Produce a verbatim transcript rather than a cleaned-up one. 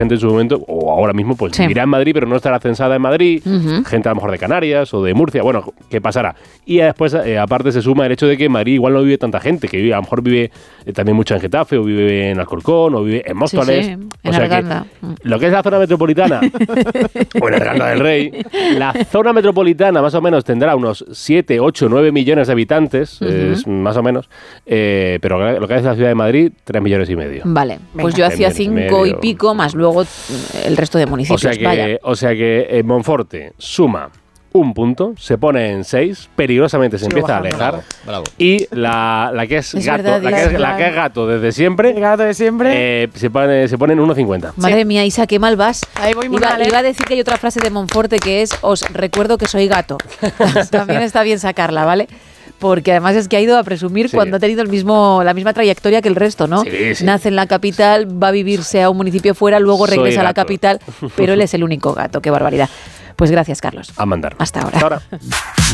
gente en su momento, o ahora mismo, pues Sí. vivirá en Madrid, pero no estará censada en Madrid, Ujú. gente a lo mejor de Canarias o de Murcia, bueno, ¿qué pasará? Y después, eh, aparte, se suma el hecho de que en Madrid igual no vive tanta gente, que vive, a lo mejor vive eh, también mucho en Getafe, o vive en Alcorcón, o vive en Móstoles. Sí, sí, o en sea que Arganda. lo que es la zona metropolitana, o en Arganda del Rey, la zona metropolitana más o menos tendrá unos siete, ocho, nueve millones de habitantes, Ujú. es más o menos, eh, pero lo que es la ciudad de Madrid, tres millones y medio. Vale, pues Venga. yo hacía Tres millones y cinco y medio. pico, más luego el resto de O municipios. sea que, Vaya. o sea que eh, Monforte suma un punto, se pone en seis, peligrosamente se Sigo empieza a bajando. alejar. Bravo. Y la, la que es, Es gato, verdad, la, que es es, la verdad. que es gato desde El siempre, gato de siempre. eh, se, pone, se pone en uno cincuenta. Madre mía, Isa, qué mal vas. Ahí voy muy iba, mal, ¿eh? iba a decir que hay otra frase de Monforte que es: os recuerdo que soy gato. También está bien sacarla, ¿vale? Porque además es que ha ido a presumir Sí. cuando ha tenido el mismo, la misma trayectoria que el resto, ¿no? Sí, sí. Nace en la capital, va a vivirse a un municipio fuera, luego Soy regresa a la gato. capital, pero él es el único gato. Qué barbaridad. Pues gracias, Carlos. A mandar. Hasta ahora. Hasta ahora.